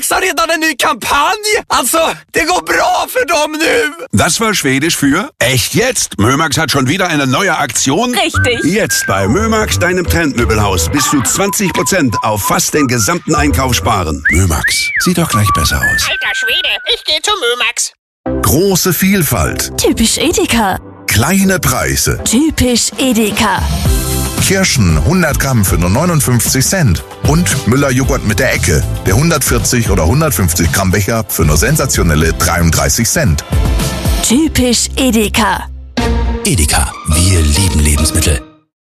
har redan en ny kampanj. Alltså, det går bra för dem nu. Das war Schwedisch für echt jetzt. Mömax hat schon wieder eine neue Aktion. Richtig. Jetzt bei Mömax, deinem Trendmöbelhaus, bis zu 20% auf fast den gesamten Einkauf sparen. Mömax, sieht doch gleich besser aus. Alter Schwede, ich gehe zu Mömax. Große Vielfalt, Typisch Edeka. kleine Preise. Typisch Edeka. Kirschen 100 Gramm für nur 59 Cent. Und Müller-Joghurt mit der Ecke. Der 140 oder 150 Gramm Becher für nur sensationelle 33 Cent. Typisch Edeka. Edeka, wir lieben Lebensmittel.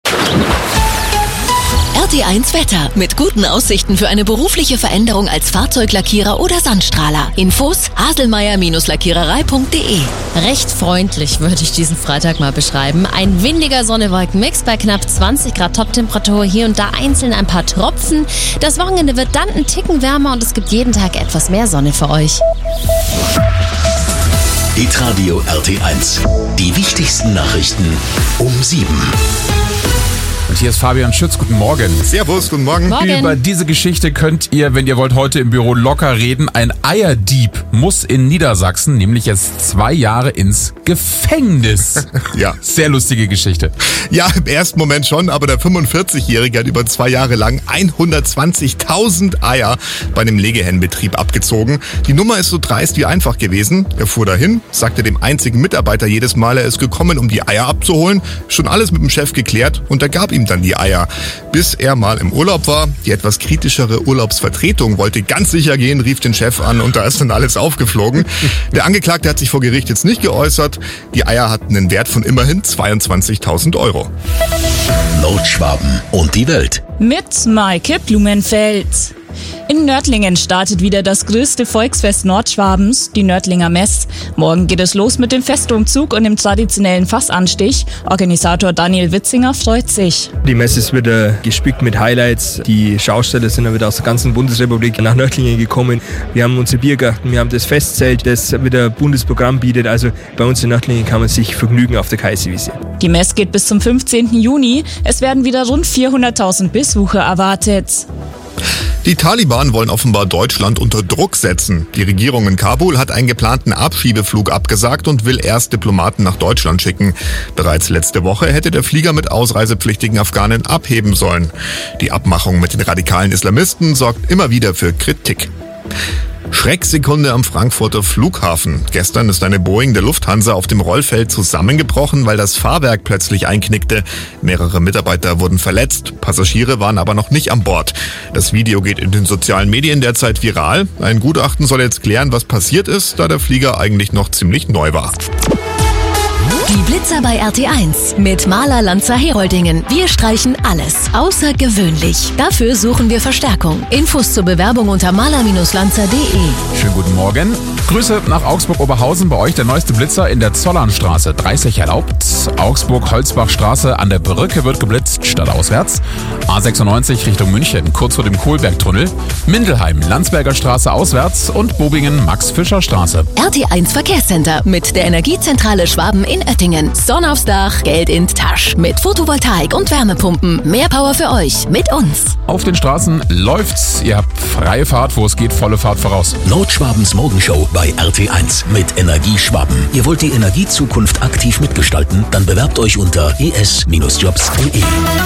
RT1 Wetter. Mit guten Aussichten für eine berufliche Veränderung als Fahrzeuglackierer oder Sandstrahler. Infos haselmeier-lackiererei.de. Recht freundlich würde ich diesen Freitag mal beschreiben. Ein windiger Sonne-Wolken-Mix bei knapp 20 Grad Toptemperatur. Hier und da einzeln ein paar Tropfen. Das Wochenende wird dann ein Ticken wärmer und es gibt jeden Tag etwas mehr Sonne für euch. Hitradio RT1. Die wichtigsten Nachrichten um 7. Und hier ist Fabian Schütz, guten Morgen. Servus, guten Morgen. Über diese Geschichte könnt ihr, wenn ihr wollt, heute im Büro locker reden. Ein Eierdieb muss in Niedersachsen nämlich jetzt 2 Jahre ins Gefängnis. Ja. Sehr lustige Geschichte. Ja, im ersten Moment schon, aber der 45-Jährige hat über 2 Jahre lang 120.000 Eier bei einem Legehennenbetrieb abgezogen. Die Nummer ist so dreist wie einfach gewesen. Er fuhr dahin, sagte dem einzigen Mitarbeiter jedes Mal, er ist gekommen, um die Eier abzuholen. Schon alles mit dem Chef geklärt und er gab ihm dann die Eier. Bis er mal im Urlaub war. Die etwas kritischere Urlaubsvertretung wollte ganz sicher gehen, rief den Chef an und da ist dann alles aufgeflogen. Der Angeklagte hat sich vor Gericht jetzt nicht geäußert. Die Eier hatten einen Wert von immerhin 22.000 Euro. Nordschwaben und die Welt. Mit Maike Blumenfeld. In Nördlingen startet wieder das größte Volksfest Nordschwabens, die Nördlinger Mess. Morgen geht es los mit dem Festumzug und dem traditionellen Fassanstich. Organisator Daniel Witzinger freut sich. Die Messe ist wieder gespickt mit Highlights. Die Schausteller sind wieder aus der ganzen Bundesrepublik nach Nördlingen gekommen. Wir haben unsere Biergarten, wir haben das Festzelt, das wieder Bundesprogramm bietet. Also bei uns in Nördlingen kann man sich vergnügen auf der Kaiserwiese. Die Mess geht bis zum 15. Juni. Es werden wieder rund 400.000 Besucher erwartet. Die Taliban wollen offenbar Deutschland unter Druck setzen. Die Regierung in Kabul hat einen geplanten Abschiebeflug abgesagt und will erst Diplomaten nach Deutschland schicken. Bereits letzte Woche hätte der Flieger mit ausreisepflichtigen Afghanen abheben sollen. Die Abmachung mit den radikalen Islamisten sorgt immer wieder für Kritik. Schrecksekunde am Frankfurter Flughafen. Gestern ist eine Boeing der Lufthansa auf dem Rollfeld zusammengebrochen, weil das Fahrwerk plötzlich einknickte. Mehrere Mitarbeiter wurden verletzt, Passagiere waren aber noch nicht an Bord. Das Video geht in den sozialen Medien derzeit viral. Ein Gutachten soll jetzt klären, was passiert ist, da der Flieger eigentlich noch ziemlich neu war. Die Blitzer bei RT1 mit Maler Lanzer Heroldingen. Wir streichen alles außergewöhnlich. Dafür suchen wir Verstärkung. Infos zur Bewerbung unter maler-lanzer.de. Schönen guten Morgen. Grüße nach Augsburg-Oberhausen. Bei euch der neueste Blitzer in der Zollernstraße. 30 erlaubt. Augsburg-Holzbachstraße an der Brücke wird geblitzt, stadtauswärts. A96 Richtung München, kurz vor dem Kohlbergtunnel. Mindelheim, Landsberger Straße auswärts und Bobingen, Max-Fischer-Straße. RT1 Verkehrscenter mit der Energiezentrale Schwaben in Oettingen. Sonne aufs Dach, Geld in die Tasche. Mit Photovoltaik und Wärmepumpen. Mehr Power für euch mit uns. Auf den Straßen läuft's. Ihr habt freie Fahrt, wo es geht, volle Fahrt voraus. Nordschwabens Morgenshow bei RT1 mit Energie Schwaben. Ihr wollt die Energiezukunft aktiv mitgestalten? Dann bewerbt euch unter es-jobs.de.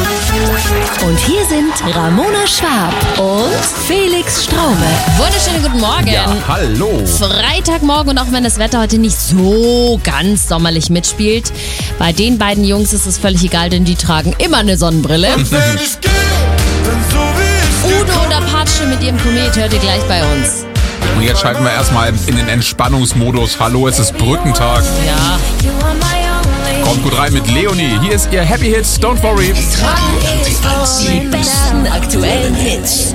Und hier sind Ramona Schwab und Felix Straume. Wunderschönen guten Morgen. Ja, hallo. Freitagmorgen und auch wenn das Wetter heute nicht so ganz sommerlich mitspielt, bei den beiden Jungs ist es völlig egal, denn die tragen immer eine Sonnenbrille. Udo und Apache mit ihrem Komet hört ihr gleich bei uns. Und jetzt schalten wir erstmal in den Entspannungsmodus. Hallo, es ist Brückentag. Ja. Kommt gut rein mit Leonie. Hier ist ihr Happy Hits, Don't Worry. Die besten aktuellen Hits.